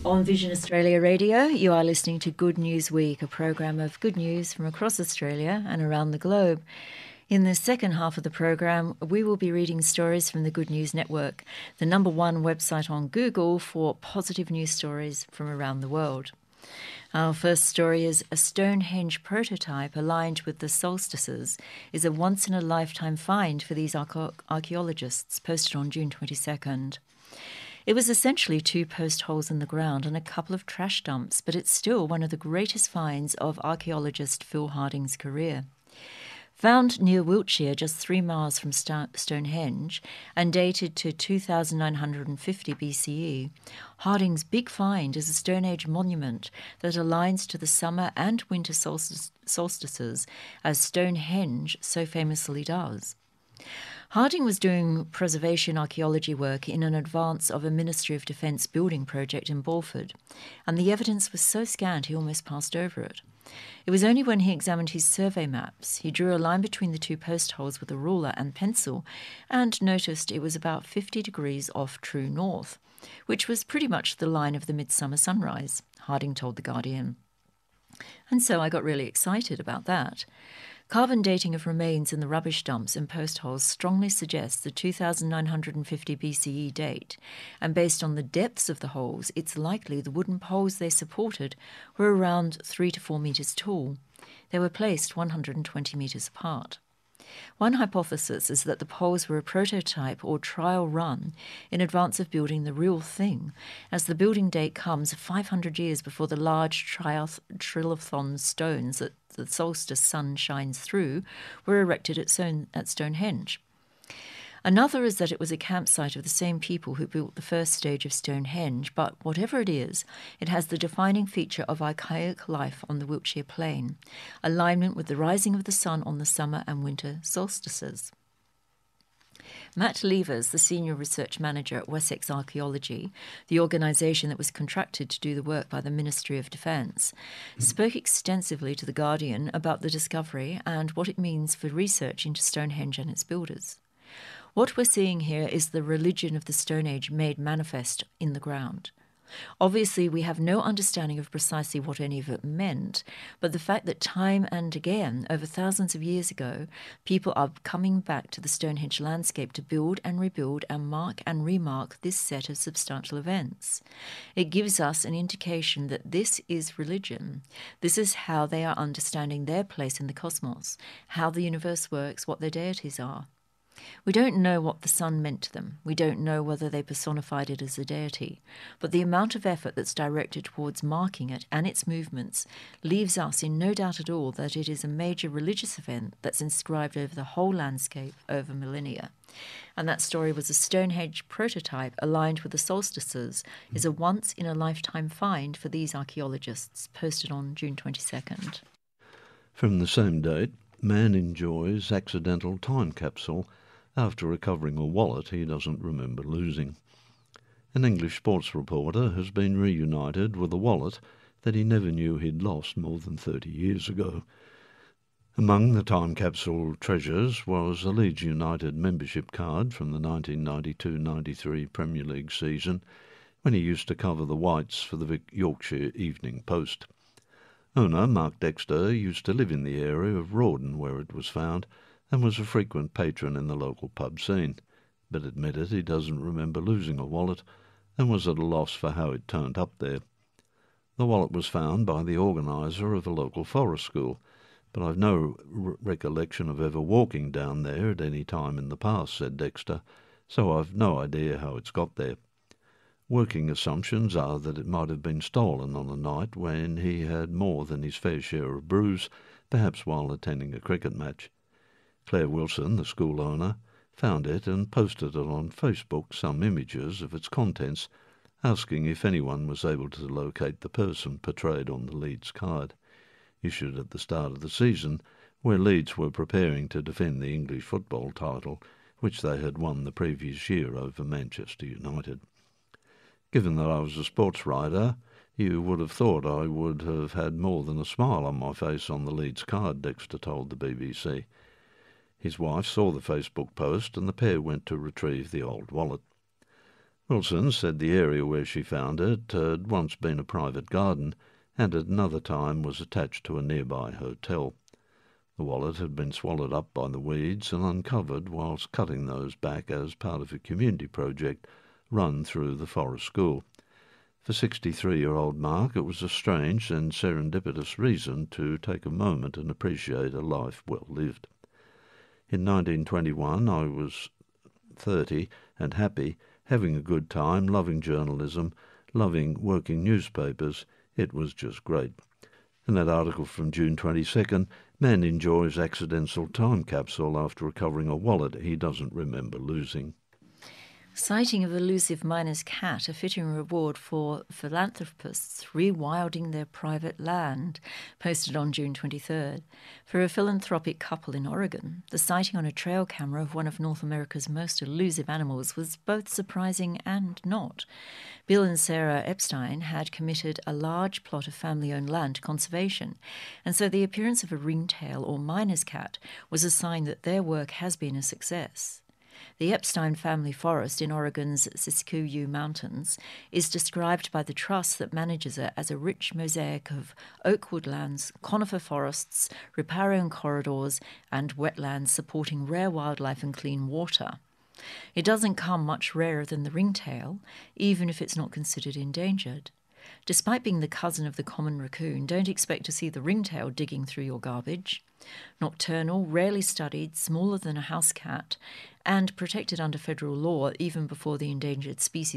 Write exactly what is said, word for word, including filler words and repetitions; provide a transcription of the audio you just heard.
On Vision Australia Radio, you are listening to Good News Week, a program of good news from across Australia and around the globe. In the second half of the program, we will be reading stories from the Good News Network, the number one website on Google for positive news stories from around the world. Our first story is a Stonehenge prototype aligned with the solstices is a once-in-a-lifetime find for these archae- archaeologists, posted on June twenty-second. It was essentially two post holes in the ground and a couple of trash dumps, but it's still one of the greatest finds of archaeologist Phil Harding's career. Found near Wiltshire, just three miles from Stonehenge, and dated to two thousand nine hundred fifty B C E, Harding's big find is a Stone Age monument that aligns to the summer and winter solstices, as Stonehenge so famously does. Harding was doing preservation archaeology work in advance of a Ministry of Defence building project in Balford, and the evidence was so scant he almost passed over it. It was only when he examined his survey maps, he drew a line between the two post holes with a ruler and pencil and noticed it was about fifty degrees off true north, which was pretty much the line of the midsummer sunrise, Harding told The Guardian. And so I got really excited about that. Carbon dating of remains in the rubbish dumps and post holes strongly suggests the two thousand nine hundred fifty B C E date, and based on the depths of the holes, it's likely the wooden poles they supported were around three to four metres tall. They were placed one hundred twenty metres apart. One hypothesis is that the poles were a prototype or trial run in advance of building the real thing, as the building date comes five hundred years before the large triath- trilithon stones that the solstice sun shines through were erected at, Stone- at Stonehenge. Another is that it was a campsite of the same people who built the first stage of Stonehenge, but whatever it is, it has the defining feature of archaic life on the Wiltshire Plain, alignment with the rising of the sun on the summer and winter solstices. Matt Levers, the Senior Research Manager at Wessex Archaeology, the organisation that was contracted to do the work by the Ministry of Defence, spoke extensively to The Guardian about the discovery and what it means for research into Stonehenge and its builders. What we're seeing here is the religion of the Stone Age made manifest in the ground. Obviously, we have no understanding of precisely what any of it meant, but the fact that time and again, over thousands of years ago, people are coming back to the Stonehenge landscape to build and rebuild and mark and remark this set of substantial events. It gives us an indication that this is religion. This is how they are understanding their place in the cosmos, how the universe works, what their deities are. We don't know what the sun meant to them. We don't know whether they personified it as a deity. But the amount of effort that's directed towards marking it and its movements leaves us in no doubt at all that it is a major religious event that's inscribed over the whole landscape over millennia. And that story was a Stonehenge prototype aligned with the solstices, is a once-in-a-lifetime find for these archaeologists, posted on June twenty-second. From the same date, man enjoys accidental time capsule after recovering a wallet he doesn't remember losing. An English sports reporter has been reunited with a wallet that he never knew he'd lost more than thirty years ago. Among the time capsule treasures was a Leeds United membership card from the nineteen ninety-two ninety-three Premier League season, when he used to cover the whites for the Yorkshire Evening Post. Owner Mark Dexter used to live in the area of Rawdon where it was found, and was a frequent patron in the local pub scene, but admitted he doesn't remember losing a wallet and was at a loss for how it turned up there. The wallet was found by the organiser of a local forest school, but I've no re- recollection of ever walking down there at any time in the past, said Dexter, so I've no idea how it's got there. Working assumptions are that it might have been stolen on a night when he had more than his fair share of brews, perhaps while attending a cricket match. Claire Wilson, the school owner, found it and posted it on Facebook some images of its contents, asking if anyone was able to locate the person portrayed on the Leeds card, issued at the start of the season, where Leeds were preparing to defend the English football title, which they had won the previous year over Manchester United. Given that I was a sports writer, you would have thought I would have had more than a smile on my face on the Leeds card, Dexter told the B B C. His wife saw the Facebook post and the pair went to retrieve the old wallet. Wilson said the area where she found it had once been a private garden and at another time was attached to a nearby hotel. The wallet had been swallowed up by the weeds and uncovered whilst cutting those back as part of a community project run through the Forest School. For sixty-three-year-old Mark, it was a strange and serendipitous reason to take a moment and appreciate a life well lived. In nineteen twenty-one, I was thirty and happy, having a good time, loving journalism, loving working newspapers. It was just great. In that article from June twenty-second, man enjoys accidental time capsule after recovering a wallet he doesn't remember losing. Sighting of elusive miner's cat, a fitting reward for philanthropists rewilding their private land, posted on June twenty-third. For a philanthropic couple in Oregon, the sighting on a trail camera of one of North America's most elusive animals was both surprising and not. Bill and Sarah Epstein had committed a large plot of family-owned land to conservation, and so the appearance of a ringtail or miner's cat was a sign that their work has been a success. The Epstein family forest in Oregon's Siskiyou Mountains is described by the trust that manages it as a rich mosaic of oak woodlands, conifer forests, riparian corridors, and wetlands supporting rare wildlife and clean water. It doesn't come much rarer than the ringtail, even if it's not considered endangered. Despite being the cousin of the common raccoon, don't expect to see the ringtail digging through your garbage. Nocturnal, rarely studied, smaller than a house cat, and protected under federal law even before the Endangered Species